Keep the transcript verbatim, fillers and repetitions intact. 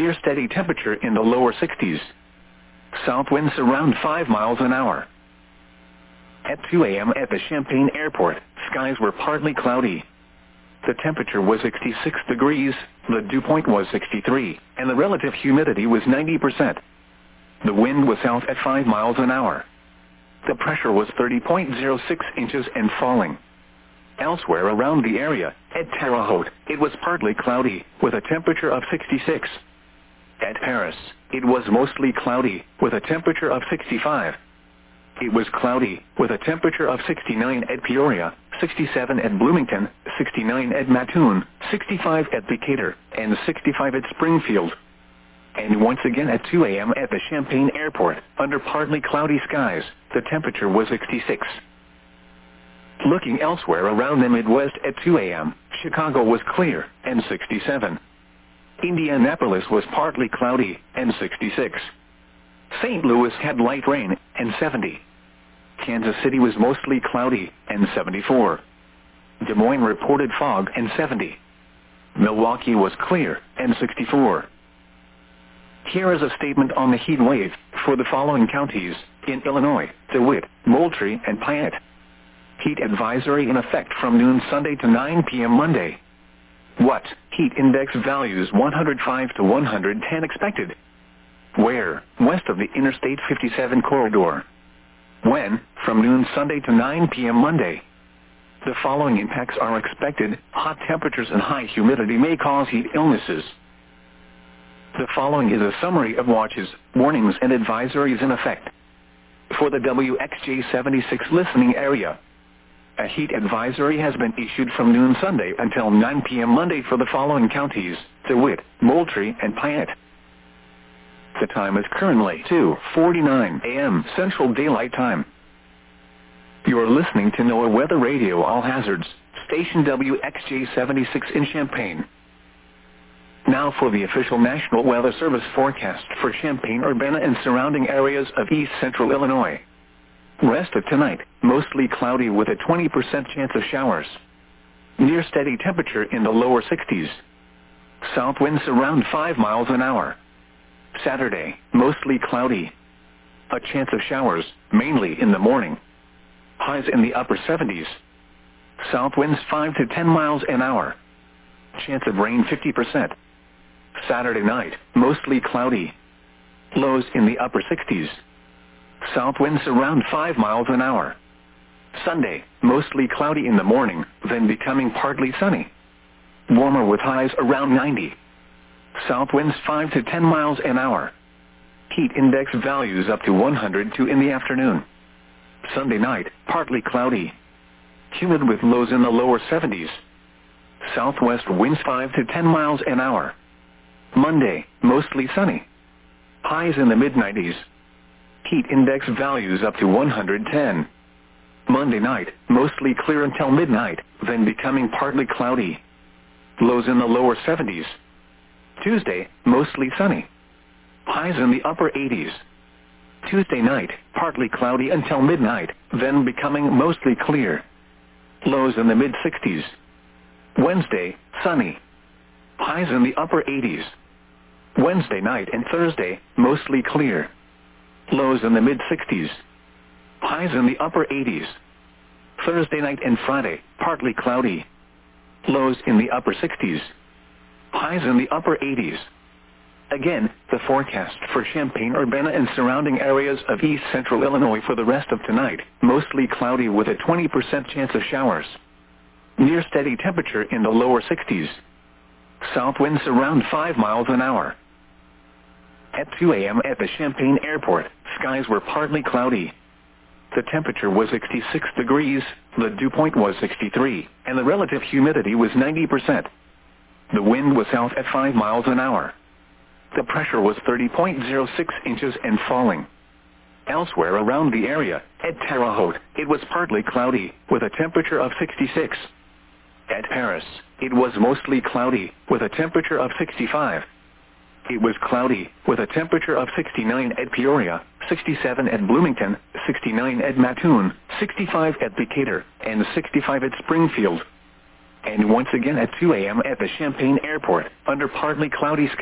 Near steady temperature in the lower sixties. South winds around five miles an hour. At two a m at the Champaign Airport, skies were partly cloudy. The temperature was sixty-six degrees, the dew point was sixty-three, and the relative humidity was ninety percent. The wind was south at five miles an hour. The pressure was thirty point zero six inches and falling. Elsewhere around the area, at Terre Haute, it was partly cloudy, with a temperature of sixty-six. At Paris, it was mostly cloudy, with a temperature of sixty-five. It was cloudy, with a temperature of sixty-nine at Peoria, sixty-seven at Bloomington, sixty-nine at Mattoon, sixty-five at Decatur, and sixty-five at Springfield. And once again at two a m at the Champaign Airport, under partly cloudy skies, the temperature was sixty-six. Looking elsewhere around the Midwest at two a m, Chicago was clear, and sixty-seven. Indianapolis was partly cloudy, and sixty-six. Saint Louis had light rain, and seventy. Kansas City was mostly cloudy, and seventy-four. Des Moines reported fog, and seventy. Milwaukee was clear, and sixty-four. Here is a statement on the heat wave for the following counties in Illinois: DeWitt, Moultrie, and Piatt. Heat advisory in effect from noon Sunday to nine p m Monday. What? Heat index values one hundred five to one hundred ten expected. Where? West of the Interstate fifty-seven corridor. When? From noon Sunday to nine p m Monday. The following impacts are expected. Hot temperatures and high humidity may cause heat illnesses. The following is a summary of watches, warnings, and advisories in effect. For the W X J seventy-six listening area, a heat advisory has been issued from noon Sunday until nine p m Monday for the following counties: DeWitt, Moultrie, and Piatt. The time is currently two forty-nine a m Central Daylight Time. You are listening to NOAA Weather Radio All Hazards, station W X J seventy-six in Champaign. Now for the official National Weather Service forecast for Champaign-Urbana and surrounding areas of east central Illinois. Rest of tonight, mostly cloudy with a twenty percent chance of showers. Near steady temperature in the lower sixties. South winds around five miles an hour. Saturday, mostly cloudy. A chance of showers, mainly in the morning. Highs in the upper seventies. South winds five to ten miles an hour. Chance of rain fifty percent. Saturday night, mostly cloudy. Lows in the upper sixties. South winds around five miles an hour. Sunday, mostly cloudy in the morning, then becoming partly sunny. Warmer with highs around ninety. South winds five to ten miles an hour. Heat index values up to one hundred two in the afternoon. Sunday night, partly cloudy. Humid with lows in the lower seventies. Southwest winds five to ten miles an hour. Monday, mostly sunny. Highs in the mid nineties. Heat index values up to one hundred ten. Monday night, mostly clear until midnight, then becoming partly cloudy. Lows in the lower seventies. Tuesday, mostly sunny. Highs in the upper eighties. Tuesday night, partly cloudy until midnight, then becoming mostly clear. Lows in the mid sixties. Wednesday, sunny. Highs in the upper eighties. Wednesday night and Thursday, mostly clear. Lows in the mid sixties. Highs in the upper eighties. Thursday night and Friday, partly cloudy. Lows in the upper sixties. Highs in the upper eighties. Again, the forecast for Champaign-Urbana and surrounding areas of east central Illinois for the rest of tonight, mostly cloudy with a twenty percent chance of showers. Near steady temperature in the lower sixties. South winds around five miles an hour. At two a m at the Champaign Airport, skies were partly cloudy. The temperature was sixty-six degrees, the dew point was sixty-three, and the relative humidity was ninety percent. The wind was south at five miles an hour. The pressure was thirty point zero six inches and falling. Elsewhere around the area, at Terre Haute, it was partly cloudy, with a temperature of sixty-six. At Paris, it was mostly cloudy, with a temperature of sixty-five. It was cloudy, with a temperature of sixty-nine at Peoria, sixty-seven at Bloomington, sixty-nine at Mattoon, sixty-five at Decatur, and sixty-five at Springfield. And once again at two a m at the Champaign Airport, under partly cloudy skies.